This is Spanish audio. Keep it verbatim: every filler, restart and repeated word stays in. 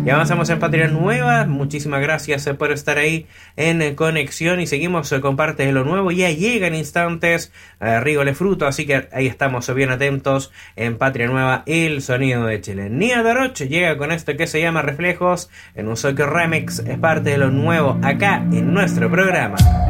Y avanzamos en Patria Nueva. Muchísimas gracias por estar ahí en conexión y seguimos con parte de lo nuevo. Ya llega en instantes eh, Rigole Fruto, así que ahí estamos bien atentos en Patria Nueva, el sonido de Chile. Nia Doroch llega con esto que se llama Reflejos en un Soccer Remix. Es parte de lo nuevo acá en nuestro programa.